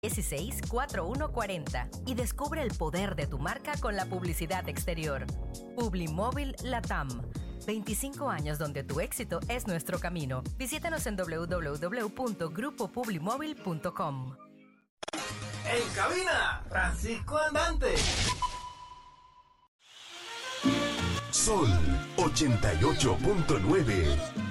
164140 y descubre el poder de tu marca con la publicidad exterior. Publimóvil Latam. 25 años donde tu éxito es nuestro camino. Visítanos en www.grupopublimóvil.com. En cabina, Francisco Andante. Sol 88.9.